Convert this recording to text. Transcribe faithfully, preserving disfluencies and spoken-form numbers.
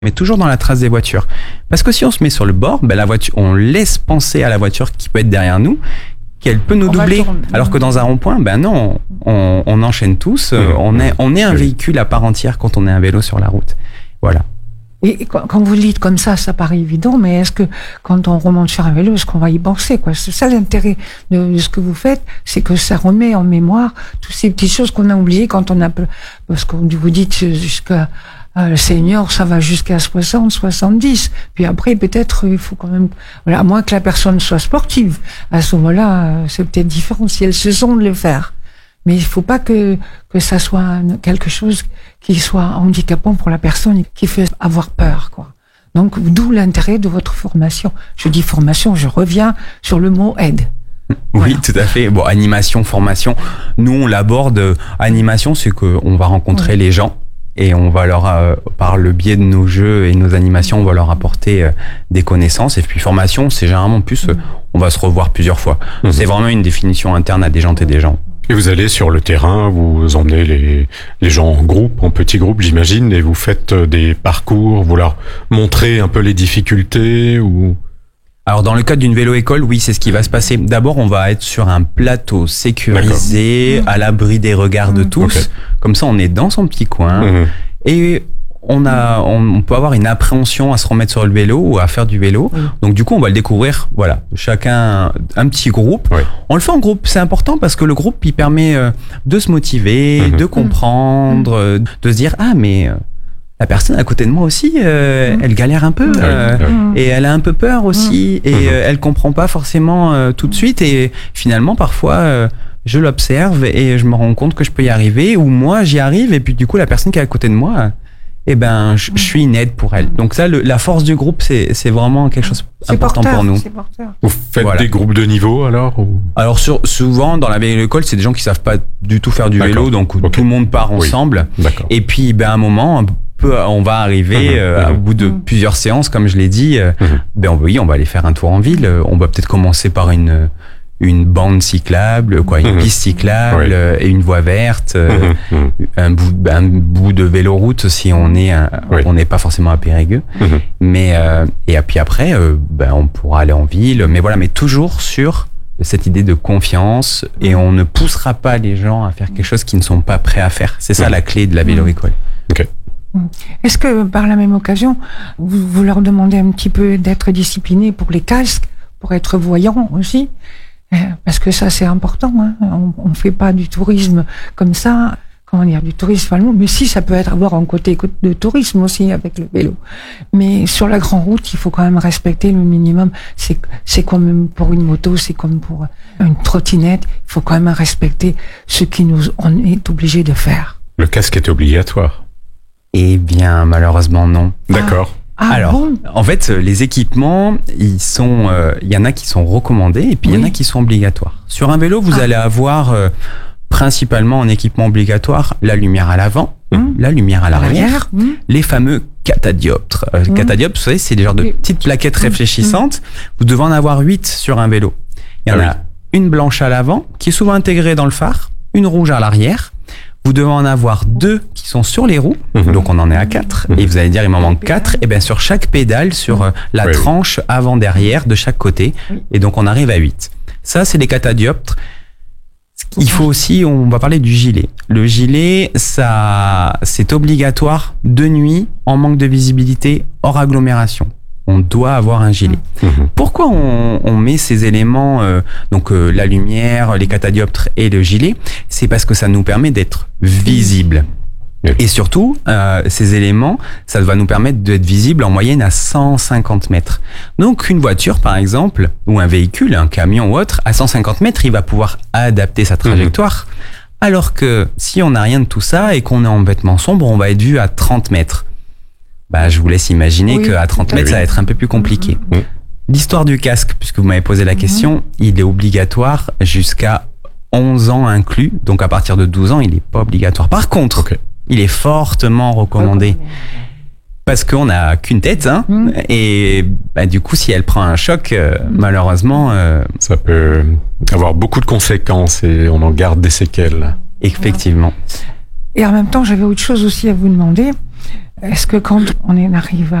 mais toujours dans la trace des voitures. Parce que si on se met sur le bord, ben la voiture, on laisse penser à la voiture qui peut être derrière nous, qu'elle peut nous on doubler. Alors que dans un rond-point, ben non, on, on enchaîne tous. Mmh. On est, on est un véhicule à part entière quand on est un vélo sur la route. Voilà. Et quand vous le dites comme ça, ça paraît évident, mais est-ce que quand on remonte sur un vélo, est-ce qu'on va y penser, quoi? C'est ça l'intérêt de, de ce que vous faites, c'est que ça remet en mémoire toutes ces petites choses qu'on a oubliées quand on a, parce que vous dites jusqu'à Euh, le senior, ça va jusqu'à soixante, soixante-dix. Puis après, peut-être, il faut quand même, voilà, à moins que la personne soit sportive. À ce moment-là, euh, c'est peut-être différent si elle se sent de le faire. Mais il faut pas que, que ça soit quelque chose qui soit handicapant pour la personne, qui fait avoir peur, quoi. Donc, d'où l'intérêt de votre formation. Je dis formation, je reviens sur le mot aide. Oui, voilà. Tout à fait. Bon, animation, formation. Nous, on l'aborde. Animation, c'est qu'on va rencontrer oui. les gens. Et on va leur, euh, par le biais de nos jeux et nos animations, on va leur apporter euh, des connaissances. Et puis formation, c'est généralement plus, euh, on va se revoir plusieurs fois. Mmh. C'est vraiment une définition interne à des gens et des gens. Et vous allez sur le terrain, vous emmenez les, les gens en groupe, en petits groupes, j'imagine, et vous faites des parcours, vous leur montrez un peu les difficultés ou... Alors dans le cadre d'une vélo-école, oui, c'est ce qui va se passer. D'abord, on va être sur un plateau sécurisé, D'accord. à l'abri des regards de tous. Okay. Comme ça, on est dans son petit coin mmh. et on a, on peut avoir une appréhension à se remettre sur le vélo ou à faire du vélo. Mmh. Donc du coup, on va le découvrir. Voilà, chacun un petit groupe. Oui. On le fait en groupe. C'est important parce que le groupe, il permet de se motiver, mmh. de comprendre, mmh. de se dire ah mais la personne à côté de moi aussi, euh, mmh. elle galère un peu euh, mmh. et elle a un peu peur aussi mmh. et euh, elle comprend pas forcément euh, tout de suite et finalement parfois euh, je l'observe et je me rends compte que je peux y arriver ou moi j'y arrive et puis du coup la personne qui est à côté de moi, eh ben je, je suis une aide pour elle. Donc ça, le, la force du groupe, c'est c'est vraiment quelque chose d'important pour nous. Vous faites voilà. des groupes de niveau alors ou... Alors sur, souvent dans la vélo-école, c'est des gens qui savent pas du tout faire du D'accord. vélo, donc okay. tout le monde part ensemble. Oui. Et puis ben à un moment on va arriver mmh, euh, mmh, au bout de mmh. plusieurs séances, comme je l'ai dit, euh, mmh. ben oui, on va aller faire un tour en ville. On va peut-être commencer par une une bande cyclable, quoi, une mmh. piste cyclable oui. euh, et une voie verte, euh, mmh. un bout un bout de véloroute si on est un, oui. on n'est pas forcément à Périgueux. Mmh. Mais euh, et puis après, euh, ben on pourra aller en ville. Mais voilà, mais toujours sur cette idée de confiance et on ne poussera pas les gens à faire quelque chose qu'ils ne sont pas prêts à faire. C'est ça mmh. la clé de la vélo-école. Okay. Est-ce que, par la même occasion, vous, vous leur demandez un petit peu d'être disciplinés pour les casques, pour être voyants aussi? Parce que ça, c'est important. Hein. On ne fait pas du tourisme comme ça, comment dire, du tourisme allemand, mais si, ça peut être avoir un côté de tourisme aussi avec le vélo. Mais sur la grande route, il faut quand même respecter le minimum. C'est, c'est comme pour une moto, c'est comme pour une trottinette. Il faut quand même respecter ce qui nous, on est obligé de faire. Le casque est obligatoire? Eh bien, malheureusement, non. D'accord. Ah, Alors, bon en fait, les équipements, ils sont, euh, il y en a qui sont recommandés et puis il oui. y en a qui sont obligatoires. Sur un vélo, vous ah. allez avoir euh, principalement en équipement obligatoire la lumière à l'avant, mmh. la lumière à l'arrière, mmh. les fameux catadioptres. Euh, mmh. Catadioptres, vous savez, c'est des genres de petites plaquettes mmh. réfléchissantes. Mmh. Vous devez en avoir huit sur un vélo. Il y en ah, a oui. une blanche à l'avant qui est souvent intégrée dans le phare, une rouge à l'arrière. Vous devez en avoir deux qui sont sur les roues, mmh. donc on en est à quatre. Mmh. Et vous allez dire, il m'en manque quatre. Et bien sur chaque pédale, sur euh, la oui, tranche oui. avant-derrière de chaque côté. Oui. Et donc on arrive à huit. Ça, c'est les catadioptres. Il faut aussi, on va parler du gilet. Le gilet, ça, c'est obligatoire de nuit, en manque de visibilité, hors agglomération. On doit avoir un gilet. Mmh. Pourquoi on, on met ces éléments, euh, donc euh, la lumière, les catadioptres et le gilet? C'est parce que ça nous permet d'être visible. Mmh. Et surtout, euh, ces éléments, ça va nous permettre d'être visible en moyenne à cent cinquante mètres. Donc une voiture, par exemple, ou un véhicule, un camion ou autre, à cent cinquante mètres, il va pouvoir adapter sa trajectoire. Mmh. Alors que si on n'a rien de tout ça et qu'on est en vêtements sombres, on va être vu à trente mètres. Bah, je vous laisse imaginer oui, qu'à trente mètres, ça va être un peu plus compliqué. Mmh. L'histoire du casque, puisque vous m'avez posé la question, mmh. il est obligatoire jusqu'à onze ans inclus. Donc, à partir de douze ans, il n'est pas obligatoire. Par contre, okay. il est fortement recommandé. Parce qu'on n'a qu'une tête, hein. Mmh. Et bah, du coup, si elle prend un choc, euh, mmh. malheureusement... Euh, ça peut avoir beaucoup de conséquences et on en garde des séquelles. Effectivement. Et en même temps, j'avais autre chose aussi à vous demander. est-ce que quand on en arrive